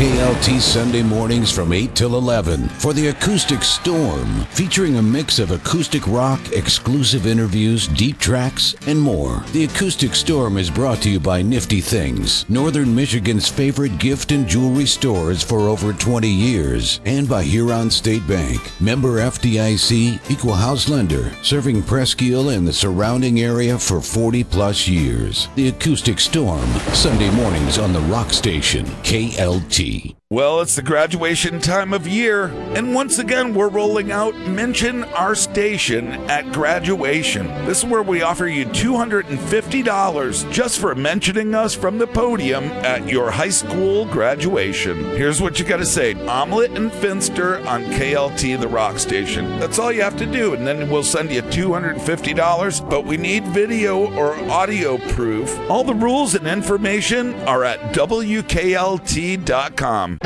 KLT Sunday mornings from 8 till 11 for the Acoustic Storm, featuring a mix of acoustic rock, exclusive interviews, deep tracks, and more. The Acoustic Storm is brought to you by Nifty Things, Northern Michigan's favorite gift and jewelry stores for over 20 years, and by Huron State Bank, member FDIC, equal house lender, serving Presque Isle and the surrounding area for 40 plus years. The Acoustic Storm, Sunday mornings on the Rock Station, KLT. Well, it's the graduation time of year, and once again, we're rolling out Mention Our Station at graduation. This is where we offer you $250 just for mentioning us from the podium at your high school graduation. Here's what you gotta say: Omelet and Finster on KLT, the Rock Station. That's all you have to do, and then we'll send you $250, but we need video or audio proof. All the rules and information are at WKLT.com.